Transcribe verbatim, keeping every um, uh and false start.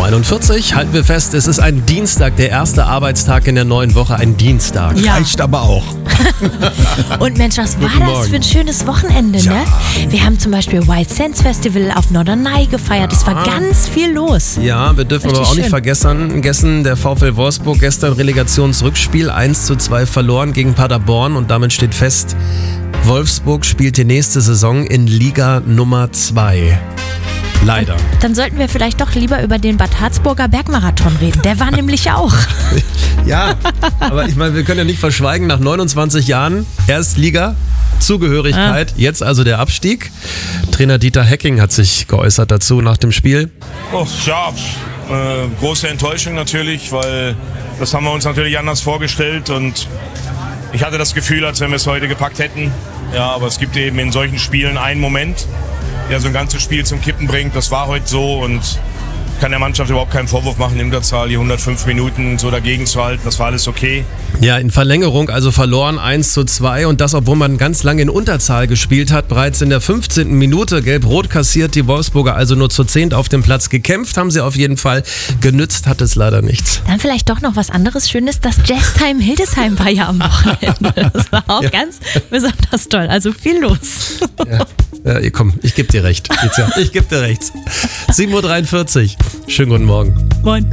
einundvierzig, halten wir fest, es ist ein Dienstag, der erste Arbeitstag in der neuen Woche, ein Dienstag. Ja. Reicht aber auch. Und Mensch, was war Guten das Morgen. für ein schönes Wochenende, Ja. ne? Wir haben zum Beispiel Wild Sands Festival auf Norderney gefeiert. Es war ganz viel los. Ja, wir dürfen Richtig aber auch nicht schön. vergessen, vergessen, der VfL Wolfsburg gestern Relegationsrückspiel eins zu zwei verloren gegen Paderborn und damit steht fest, Wolfsburg spielt die nächste Saison in Liga Nummer zwei. Leider. Dann sollten wir vielleicht doch lieber über den Bad Harzburger Bergmarathon reden. Der war nämlich auch. Ja, aber ich meine, wir können ja nicht verschweigen, nach neunundzwanzig Jahren Erstliga, Zugehörigkeit, jetzt also der Abstieg. Trainer Dieter Hecking hat sich geäußert dazu nach dem Spiel. Oh, ja, äh, große Enttäuschung natürlich, weil das haben wir uns natürlich anders vorgestellt und ich hatte das Gefühl, als wenn wir es heute gepackt hätten. Ja, aber es gibt eben in solchen Spielen einen Moment, der so ein ganzes Spiel zum Kippen bringt. Das war heute so und ich kann der Mannschaft überhaupt keinen Vorwurf machen, in Unterzahl die hundertfünf Minuten so dagegen zu halten. Das war alles okay. Ja, in Verlängerung also verloren eins zu zwei und das, obwohl man ganz lange in Unterzahl gespielt hat. Bereits in der fünfzehnten Minute gelb-rot kassiert, die Wolfsburger also nur zu zehnt auf dem Platz. Gekämpft haben sie auf jeden Fall, genützt hat es leider nichts. Dann vielleicht doch noch was anderes Schönes. Das Jazztime Hildesheim war ja am Wochenende. Das war auch Ja. ganz besonders toll. Also viel los. Ja, ja, komm, ich geb dir recht. Jetzt ja. Ich geb dir recht. sieben Uhr dreiundvierzig. Schönen guten Morgen. Moin.